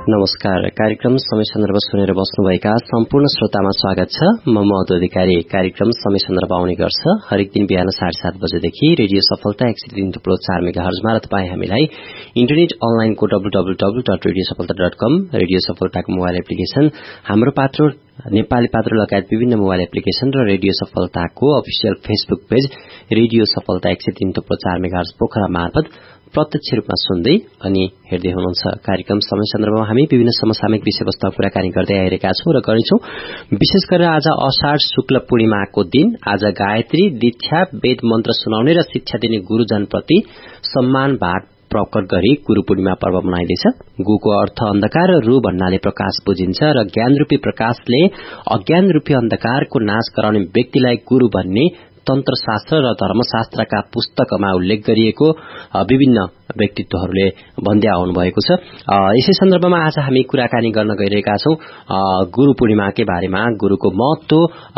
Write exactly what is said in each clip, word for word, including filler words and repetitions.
नमस्कार। कार्यक्रम समय सन्दर्भ सुनेर बस्नुभएका सम्पूर्ण श्रोतामा स्वागत छ। म मधु अधिकारी। कार्यक्रम समय सन्दर्भ आउने गर्छ हरेक दिन बिहान साढे सात बजेदेखि रेडियो सफलता एक सय तीन थुप्रो चार मेगाहर्जमा र तपाईँ हामीलाई इन्टरनेट अनलाइनको W W W dot radio सफलता डट कम, रेडियो सफलताको मोबाइल एप्लिकेशन, हाम्रो पात्रो नेपाली पात्रो लगायत विभिन्न मोबाइल एप्लिकेशन र रेडियो सफलताको अफिसियल फेसबुक पेज रेडियो सफलता एक सय तीन थुप्रो चार मेगाहर्ज पोखरा मार्फत प्रत्यक्ष रूपमा सुन्दै अनि हेर्दै हुनुहुन्छ। कार्यक्रम समय सन्दर्भमा हामी विभिन्न समसामयिक विषयवस्तुमा कुराकानी गर्दै आइरहेका छौं र गर्छौं। विशेष गरेर आज अषाढ शुक्ल पूर्णिमाको दिन, आज गायत्री, दीक्षा, वेद मन्त्र सुनाउने र शिक्षा दिने गुरुजनप्रति सम्मान भाव प्रकट गरी गुरु पूर्णिमा पर्व मनाइँदैछ। गुको अर्थ अन्धकार र रु भन्नाले प्रकाश बुझिन्छ र ज्ञान रूपी प्रकाशले अज्ञान रूपी अन्धकारको नाश गराउने व्यक्तिलाई गुरु भन्ने तन्त्रशास्त्र र धर्मशास्त्रका पुस्तकमा उल्लेख गरिएको विभिन्न व्यक्तित्वहरूले भन्दै आउनु भएको छ। यसै सन्दर्भमा आज हामी कुराकानी गर्न गइरहेका छौं गुरु पूर्णिमाकै बारेमा, गुरुको महत्व,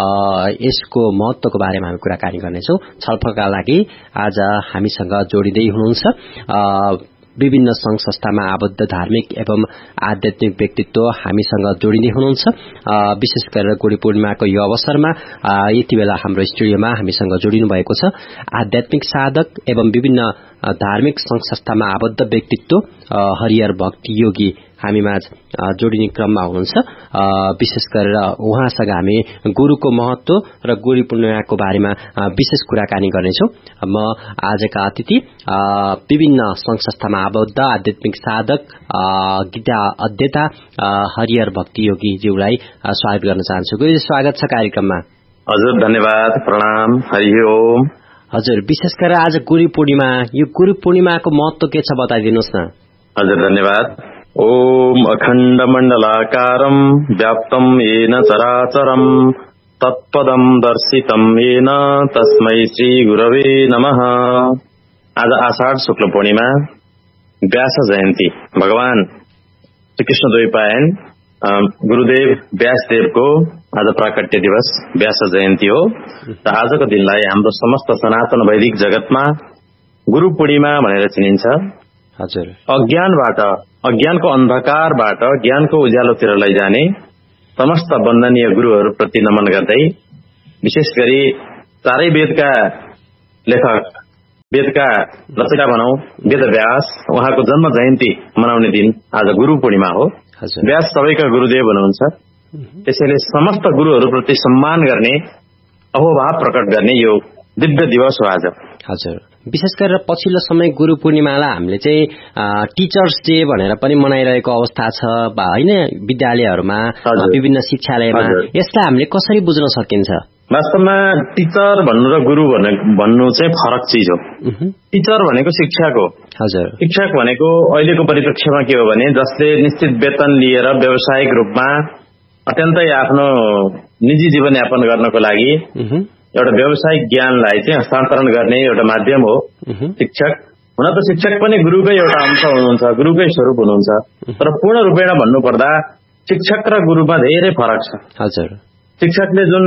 यसको महत्वको बारेमा हामी कुराकानी गर्नेछौं। छलफलका लागि आज हामीसँग जोडिँदै हुनुहुन्छ विभिन्न संघ संस्थामा आबद्ध धार्मिक एवं आध्यात्मिक व्यक्तित्व हामीसँग जोडिँदै हुनुहुन्छ। विशेष गरेर गुरु पूर्णिमाको यो अवसरमा यति बेला हाम्रो स्टुडियोमा हामीसँग जोडिनु भएको छ आध्यात्मिक साधक एवं विभिन्न धार्मिक संघ संस्थामा आबद्ध व्यक्तित्व हरिहर भक्ति योगी हामीमा जोडिने क्रममा हुनुहुन्छ। विशेष गरेर उहाँसँग हामी गुरुको महत्व र गुरु पूर्णिमाको बारेमा विशेष कुराकानी गर्नेछौं। म आजका अतिथि विभिन्न संघ संस्थामा आबद्ध आध्यात्मिक साधक गीता अध्येता हरिहर भक्ति योगी ज्यूलाई स्वागत गर्न चाहन्छु। गुरुजी, स्वागत छ कार्यक्रममा। हजुर, धन्यवाद, प्रणाम, हरि ओम। हजुर, विशेष गरेर आज गुरु पूर्णिमा, यो गुरु पूर्णिमाको महत्व के छ बताइदिनुहोस् न। हजुर, धन्यवाद। ओम अखण्ड मण्डलाकारं व्याप्तं येन चराचरं तत्पदं दर्शितं येन तस्मै श्री गुरवे नमः। आज आषाढ शुक्ल पूर्णिमा, व्यास जयन्ती, भगवान श्री कृष्ण द्वैपायन गुरुदेव व्यासदेवको आज प्राकट्य दिवस व्यास जयन्ती हो र आजको दिनलाई हाम्रो समस्त सनातन वैदिक जगतमा गुरु पूर्णिमा भनेर चिनिन्छ। हजुर, अज्ञानबाट, अज्ञानको अन्धकारबाट ज्ञानको उज्यालोतिर लैजाने समस्त वन्दनीय गुरुहरूप्रति नमन गर्दै, विशेष गरी चारै वेदका लेखक, वेदका रचयिता भनौं वेदव्यास, उहाँको जन्म जयन्ती मनाउने दिन आज गुरु पूर्णिमा हो। व्यास सबैका गुरुदेव हुनुहुन्छ, त्यसैले समस्त गुरुहरूप्रति सम्मान गर्ने, अहोभाव प्रकट गर्ने यो दिव्य दिवस हो आज। हजुर, विशेष गरेर पछिल्लो समय गुरु पूर्णिमालाई हामीले चाहिँ टिचर्स डे भनेर पनि मनाइरहेको अवस्था छ हैन, विद्यालयहरूमा, विभिन्न शिक्षालयमा। यसलाई हामीले कसरी बुझ्न सकिन्छ? वास्तवमा टिचर भन्नु र गुरु भन्नु चाहिँ फरक चिज हो। टिचर भनेको शिक्षक हो। हजुर, शिक्षक भनेको अहिलेको परिप्रेक्ष्यमा के हो भने जसले निश्चित वेतन लिएर व्यावसायिक रूपमा अत्यन्तै आफ्नो निजी जीवनयापन गर्नको लागि एउटा व्यावसायिक ज्ञानलाई चाहिँ हस्तान्तरण गर्ने एउटा माध्यम हो शिक्षक। हुन त शिक्षक पनि गुरुकै एउटा अंश हुनुहुन्छ, गुरुकै स्वरूप हुनुहुन्छ, तर पूर्ण रूपेण भन्नुपर्दा शिक्षक र गुरुमा धेरै फरक छ। हजुर, शिक्षकले जुन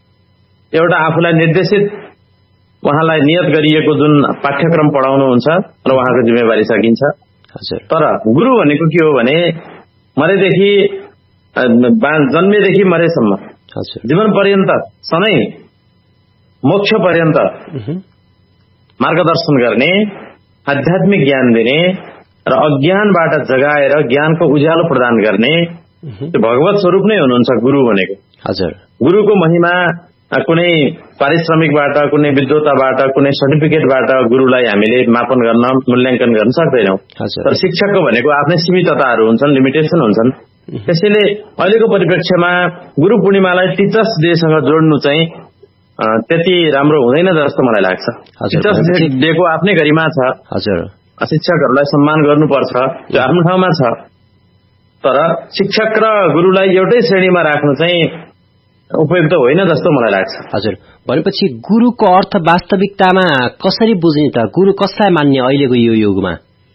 एउटा आफूलाई निर्देशित, उहाँलाई नियत गरिएको जुन पाठ्यक्रम पढाउनुहुन्छ र उहाँको जिम्मेवारी सकिन्छ। हजुर, तर गुरु भनेको के हो भने मरेदेखि जन्मेदेखि मरेसम्म जीवन पर्यन्त सधैँ मोक्ष पर्यन्त मार्गदर्शन गर्ने, आध्यात्मिक ज्ञान दिने र अज्ञानबाट जगाएर ज्ञानको उज्यालो प्रदान गर्ने त्यो भगवत स्वरूप नै हुनुहुन्छ गुरु भनेको। हजुर, गुरुको महिमा कुनै पारिश्रमिकबाट, कुनै विद्वताबाट, कुनै सर्टिफिकेटबाट गुरुलाई हामीले मापन गर्न, मूल्याङ्कन गर्न सक्दैनौं। तर शिक्षकको भनेको आफ्नै सीमितताहरू हुन्छन्, लिमिटेसन हुन्छन्। त्यसैले अहिलेको परिप्रेक्ष्यमा गुरु पूर्णिमालाई टिचर्स डेसँग जोड्नु चाहिँ त्यति राम्रो हुँदैन जस्तो मलाई लाग्छ। टिचर्स डेको आफ्नै गरिमा छ। हजुर, शिक्षकहरूलाई सम्मान गर्नुपर्छ, त्यो आफ्नो ठाउँमा छ, तर शिक्षक र गुरुलाई एउटै श्रेणीमा राख्नु चाहिँ उपयुक्त होइन जस्तो मलाई लाग्छ। हजुर, भनेपछि गुरुको अर्थ वास्तविकतामा कसरी बुझ्ने त? गुरु कसलाई मान्ने अहिलेको यो युगमा?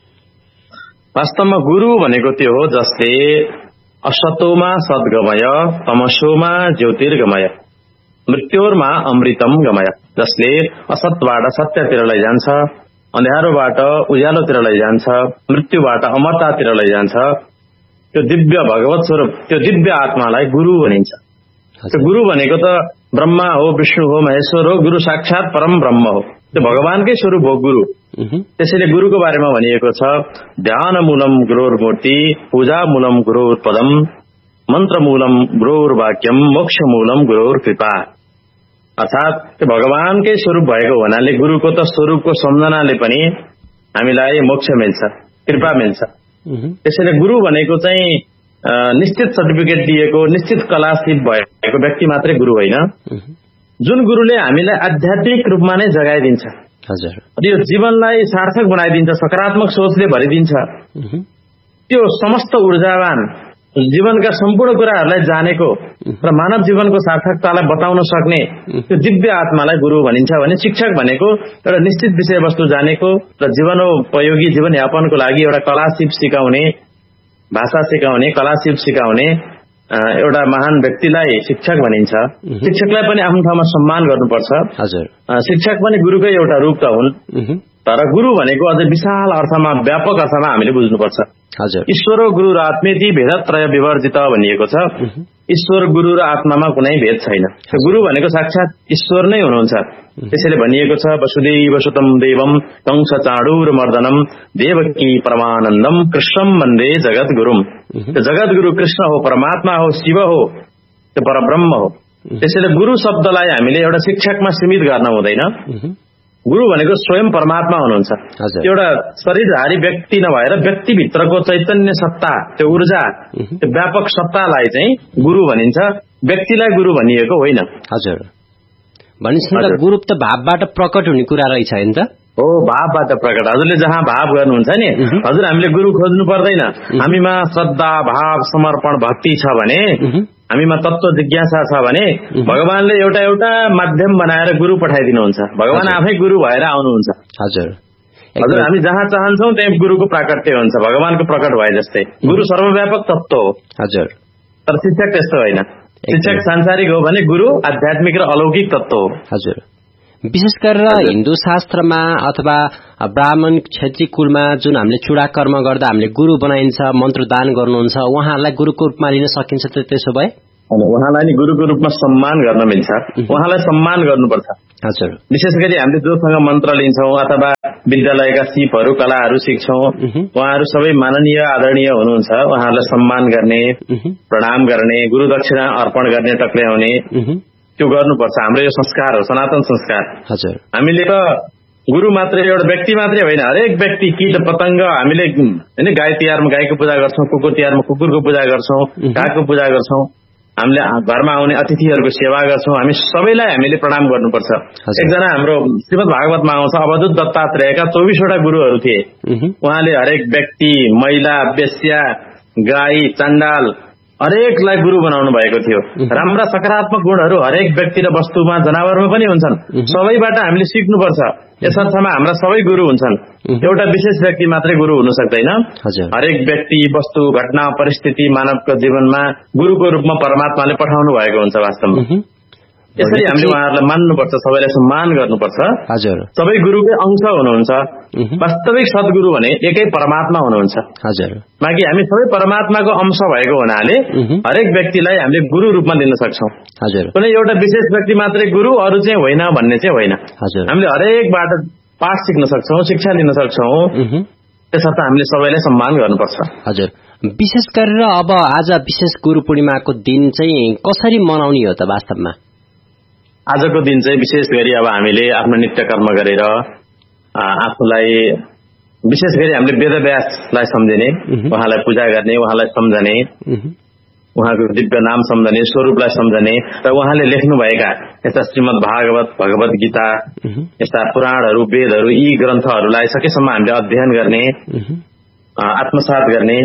वास्तवमा गुरु भनेको त्यो हो जसले असतोमा सद्गमय, तमसोमा ज्योतिर्गमय, मृत्योरमा अमृतम गमय, जसले असतबाट सत्यतिर लैजान्छ, अँध्यारोबाट उज्यालोतिर लैजान्छ, मृत्युबाट अमरतातिर लैजान्छ, त्यो दिव्य भगवत स्वरूप त्यो दिव्य आत्मालाई गुरु भनिन्छ। त्यो गुरु भनेको त ब्रह्मा हो, विष्णु हो, महेश्वर हो, गुरु साक्षात परम ब्रह्म हो, त्यो भगवानकै स्वरूप हो गुरु। त्यसैले गुरुको बारेमा भनिएको छ ध्यान मूलम गुरोर मूर्ति, पूजा मूलम गुरोर पदम, मन्त्र मूलम गुरोर वाक्यम, मोक्ष मूलम गुरोर कृपा। अर्थात त्यो भगवानकै स्वरूप भएको हुनाले गुरुको त स्वरूपको सम्झनाले पनि हामीलाई मोक्ष मिल्छ, कृपा मिल्छ। त्यसैले गुरु भनेको चाहिँ निश्चित सर्टिफिकेट दिएको, निश्चित कला सिप भएको व्यक्ति मात्रै गुरु होइन, जुन गुरुले हामीलाई आध्यात्मिक रूपमा नै जगाइदिन्छ, यो जीवनलाई सार्थक बनाइदिन्छ, सकारात्मक सोचले भरिदिन्छ, त्यो समस्त ऊर्जावान जीवनका सम्पूर्ण कुराहरूलाई जानेको र मानव जीवनको सार्थकतालाई बताउन सक्ने त्यो दिव्य आत्मालाई गुरु भनिन्छ भने शिक्षक भनेको एउटा निश्चित विषयवस्तु जानेको र जीवनोपयोगी जीवनयापनको लागि एउटा कला सिप सिकाउने, भाषा सिकाउने, कला सिप सिकाउने एउटा महान व्यक्तिलाई शिक्षक भनिन्छ। शिक्षकलाई पनि आफ्नो ठाउँमा सम्मान गर्नुपर्छ। शिक्षक पनि गुरुकै एउटा रूप त हुन्, तर गुरु भनेको अझै विशाल अर्थमा, व्यापक अर्थमा हामीले बुझ्नुपर्छ। ईश्वर गुरु र आत्मेति भेदत्रय विवर्जित भनिएको छ। ईश्वर गुरु र आत्मामा कुनै भेद छैन। गुरु भनेको साक्षात ईश्वर नै हुनुहुन्छ। त्यसैले भनिएको छ वसुदेव सुतम देवम कंस चाणूर मर्दनम देवकी परमानन्दम कृष्णम वन्दे जगत गुरुम। जगत गुरु कृष्ण हो, परमात्मा हो, शिव हो, त्यो परब्रह्म हो। त्यसैले गुरु शब्दलाई हामीले एउटा शिक्षकमा सीमित गर्न हुँदैन। गुरु भनेको स्वयं परमात्मा हुनुहुन्छ। एउटा शरीरधारी व्यक्ति नभएर व्यक्तिभित्रको चैतन्य सत्ता, त्यो ऊर्जा, त्यो व्यापक सत्तालाई चाहिँ गुरु भनिन्छ, व्यक्तिलाई गुरु भनिएको होइन। हजुर, भनेपछि गुरु त भावबाट प्रकट हुने कुरा रहेछ हैन त? हो, भावबाट प्रकट। हजुरले जहाँ भाव गर्नुहुन्छ नि, हजुर हामीले गुरु खोज्नु पर्दैन। हामीमा श्रद्धा, भाव, समर्पण, भक्ति छ भने, हामीमा तत्व जिज्ञासा छ भने भगवानले एउटा एउटा माध्यम बनाएर गुरु पठाइदिनुहुन्छ। भगवान आफै गुरु भएर आउनुहुन्छ। हजुर हजुर हामी जहाँ चाहन्छौँ त्यही गुरुको प्राकट्य हुन्छ, भगवानको प्रकट भए जस्तै। गुरु सर्वव्यापक तत्व हो। हजुर, तर शिक्षक त्यस्तो होइन। शिक्षक सांसारिक हो भने गुरु आध्यात्मिक र अलौकिक तत्व हो। हजुर, विशेष गरेर हिन्दू शास्त्रमा अथवा ब्राह्मण क्षेत्री कुलमा जुन हामीले चुडा कर्म गर्दा हामीले गुरु बनाइन्छ, मन्त्रदान गर्नुहुन्छ, उहाँहरूलाई गुरुको रूपमा लिन सकिन्छ त? त्यसो भए उहाँलाई नि गुरुको रूपमा सम्मान गर्न मिल्छ, उहाँलाई सम्मान गर्नुपर्छ। हजुर, विशेष गरी हामीले जोसँग मन्त्र लिन्छौँ अथवा विद्यालयका सिपहरू, कलाहरू सिक्छौँ, उहाँहरू सबै माननीय आदरणीय हुनुहुन्छ। उहाँहरूलाई सम्मान गर्ने, प्रणाम गर्ने, गुरु दक्षिणा अर्पण गर्ने, टक्र्याउने, त्यो गर्नुपर्छ। हाम्रो यो संस्कार हो, सनातन संस्कार। हजुर, हामीले त गुरु मात्रै एउटा व्यक्ति मात्रै होइन, हरेक व्यक्ति, कीट पतंग, हामीले होइन गाई तिहारमा गाईको पूजा गर्छौँ, कुकुर तिहारमा कुकुरको पूजा गर्छौँ, कागको पूजा गर्छौँ, हामीले घरमा आउने अतिथिहरूको सेवा गर्छौँ। हामी सबैलाई हामीले प्रणाम गर्नुपर्छ। एकजना हाम्रो श्रीमद् भागवतमा आउँछ, अवधूत दत्तात्रेयका चौबिसवटा गुरुहरू थिए। उहाँले हरेक व्यक्ति, महिला, वेश्या, गाई, चण्डाल हरेकलाई गुरु बनाउनु भएको थियो। राम्रा सकारात्मक गुणहरू हरेक व्यक्ति र वस्तुमा, जनावरमा पनि हुन्छन्। सबैबाट हामीले सिक्नुपर्छ। यस अर्थमा हाम्रा सबै गुरु हुन्छन्। एउटा विशेष व्यक्ति मात्रै गुरु हुन सक्दैन। हरेक व्यक्ति, वस्तु, घटना, परिस्थिति मानवको जीवनमा गुरुको रूपमा परमात्माले पठाउनु भएको हुन्छ वास्तवमा। यसरी हामीले उहाँहरूलाई मान्नुपर्छ, सबैलाई सम्मान गर्नुपर्छ। हजुर, सबै गुरुकै अंश हुनुहुन्छ। वास्तविक सद्गुरु भने एकै परमात्मा हुनुहुन्छ। हजुर, बाँकी हामी सबै परमात्माको अंश भएको हुनाले हरेक व्यक्तिलाई हामीले गुरु रूपमा लिन सक्छौँ। हजुर, कुनै एउटा विशेष व्यक्ति मात्रै गुरु, अरू चाहिँ होइन भन्ने चाहिँ होइन। हजुर, हामीले हरेकबाट पाठ सिक्न सक्छौँ, शिक्षा लिन सक्छौँ। त्यसर्थ हामीले सबैलाई सम्मान गर्नुपर्छ। हजुर, विशेष गरेर अब आज विशेष गुरु पूर्णिमाको दिन चाहिँ कसरी मनाउने हो त वास्तवमा? आजको दिन चाहिँ विशेष गरी अब हामीले आफ्नो नित्य कर्म गरेर आफूलाई विशेष गरी हामीले वेदव्यासलाई सम्झिने, उहाँलाई पूजा गर्ने, उहाँलाई सम्झने, उहाँको दिव्य नाम सम्झने, स्वरूपलाई सम्झने र उहाँले लेख्नुभएका यस्ता श्रीमद् भागवत, भगवत गीता, यस्ता पुराणहरू, वेदहरू, यी ग्रन्थहरूलाई सकेसम्म हामीले अध्ययन गर्ने, आत्मसात गर्ने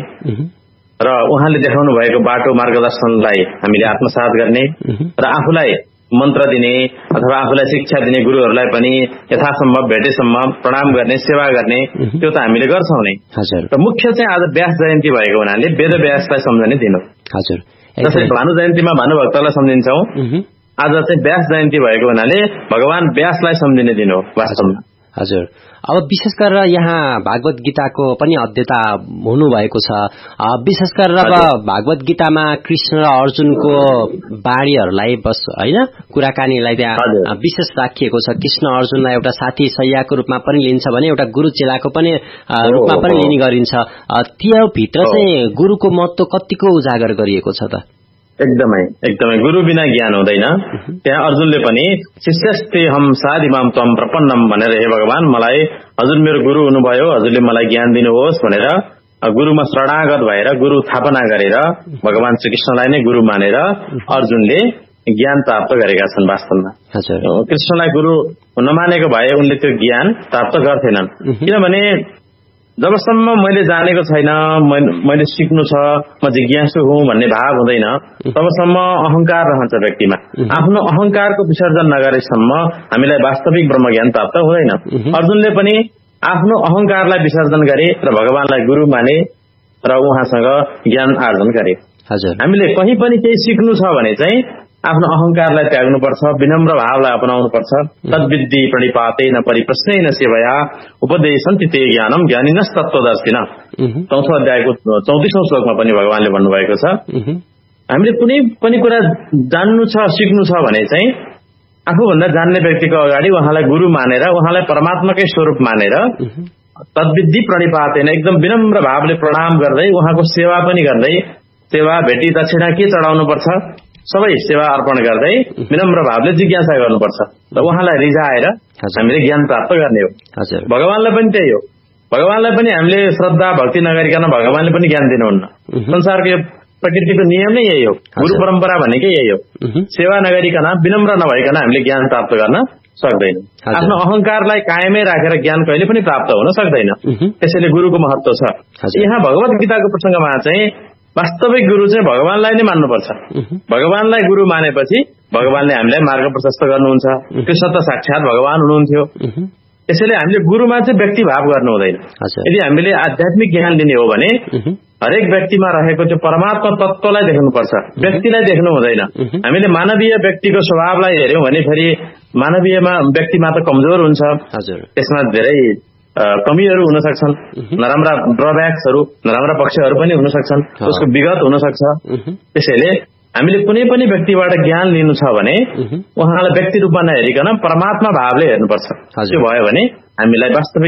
र उहाँले देखाउनु भएको बाटो मार्गदर्शनलाई हामीले आत्मसात गर्ने र आफूलाई मन्त्र दिने अथवा आफूलाई शिक्षा दिने गुरुहरूलाई पनि यथासम्भव भेटेसम्म प्रणाम गर्ने, सेवा गर्ने, त्यो त हामीले गर्छौँ नै। र मुख्य चाहिँ आज व्यास जयन्ती भएको हुनाले वेद व्यासलाई सम्झने दिन हो। हजुर, जसरी भानु जयन्तीमा भानुभक्तलाई सम्झिन्छौँ, आज चाहिँ व्यास जयन्ती भएको हुनाले भगवान व्यासलाई सम्झिने दिन हो वास्तवमा। हजुर। अब विशेष गरेर यहाँ भागवत गीताको पनि अध्येता हुनुभएको छ। विशेष गरेर अब भागवत गीतामा कृष्ण र अर्जुनको बाणीहरूलाई बस होइन कुराकानीलाई त्यहाँ विशेष राखिएको छ। कृष्ण अर्जुनलाई एउटा साथी सैयाको रूपमा पनि लिन्छ भने एउटा गुरु चेलाको पनि रूपमा पनि लिने गरिन्छ। त्यो भित्र चाहिँ गुरुको महत्व कतिको उजागर गरिएको छ त? एकदमै एकदमै गुरु बिना ज्ञान हुँदैन। त्यहाँ अर्जुनले पनि शिष्यस्ते हम साधिमाम त्वम प्रपन्नम भनेर हे भगवान मलाई हजुर मेरो गुरु हुनुभयो, हजुरले मलाई ज्ञान दिनुहोस् भनेर गुरुमा शरणागत भएर गुरु स्थापना गरेर भगवान श्रीकृष्णलाई नै गुरु मानेर अर्जुनले ज्ञान प्राप्त गरेका छन्। वास्तवमा कृष्णलाई गुरु नमानेको भए उनले त्यो ज्ञान प्राप्त गर्थेनन्। किनभने जबसम्म मैले जानेको छैन, मैले सिक्नु छ, म जिज्ञासु हुँ भन्ने भाव हुँदैन तबसम्म अहंकार रहन्छ व्यक्तिमा। आफ्नो अहंकारको विसर्जन नगरेसम्म हामीलाई वास्तविक ब्रह्मज्ञान प्राप्त हुँदैन। अर्जुनले पनि आफ्नो अहंकारलाई विसर्जन गरे र भगवानलाई गुरु माने र उहाँसँग ज्ञान आर्जन गरे। हामीले कहीँ पनि केही सिक्नु छ भने चाहिँ आफ्नो अहंकारलाई त्याग्नुपर्छ, विनम्र भावलाई अपनाउनुपर्छ। तद्विद्धि प्रणिपातेन परिप्रश्नेन सेवया उपदेशन्ति ते ज्ञानम ज्ञानिनस तत्त्वदर्शिन। चौथो अध्यायको चौतिसौं श्लोकमा पनि भगवानले भन्नुभएको छ हामीले कुनै पनि कुरा जान्नु छ सिक्नु छ भने चाहिँ आफूभन्दा जान्ने व्यक्तिको अगाडि उहाँलाई गुरु मानेर उहाँलाई परमात्माकै स्वरूप मानेर तद्विद्धि प्रणिपातेन एकदम विनम्र भावले प्रणाम गर्दै उहाँको सेवा पनि गर्दै सेवा भेटी दक्षिणा के चढाउनु पर्छ सबै सेवा अर्पण गर्दै विनम्र भावले जिज्ञासा गर्नुपर्छ र उहाँलाई रिझाएर हामीले ज्ञान प्राप्त गर्ने हो। भगवानलाई पनि त्यही हो। भगवानलाई पनि हामीले श्रद्धा भक्ति नगरिकन भगवानले पनि ज्ञान दिनुहुन्न। संसारको प्रकृतिको नियम नै यही हो। गुरु परम्परा भनेकै यही हो। सेवा नगरिकन विनम्र नभइकन हामीले ज्ञान प्राप्त गर्न सक्दैन। आफ्नो अहंकारलाई कायमै राखेर ज्ञान कहिले पनि प्राप्त हुन सक्दैन। त्यसैले गुरुको महत्व छ। यहाँ भगवत गीताको प्रसंगमा चाहिँ वास्तविक गुरु चाहिँ भगवानलाई नै मान्नुपर्छ। भगवानलाई गुरु मानेपछि भगवानले हामीलाई मार्ग प्रशस्त गर्नुहुन्छ। कृष्ण त साक्षात भगवान हुनुहुन्थ्यो। त्यसैले हामीले गुरुमा चाहिँ व्यक्ति भाव गर्नु हुँदैन। यदि हामीले आध्यात्मिक ज्ञान लिने हो भने हरेक व्यक्तिमा रहेको त्यो परमात्मा तत्त्वलाई देख्नुपर्छ, व्यक्तिलाई देख्नु हुँदैन। हामीले मानवीय व्यक्तिको स्वभावलाई हेर्यौं भने फेरि मानवीयमा व्यक्तिमा त कमजोर हुन्छ, त्यसमा धेरै कमीहरू हुन सक्छन्, नराम्रा ड्रब्याक्सहरू नराम्रा पक्षहरू पनि हुन सक्छन्, उसको विगत हुन सक्छ। त्यसैले हामीले कुनै पनि व्यक्तिबाट ज्ञान लिनु छ भने उहाँलाई व्यक्ति रूपमा नहेरिकन परमात्मा भावले हेर्नुपर्छ। त्यो भयो भने हामीलाई वास्तविक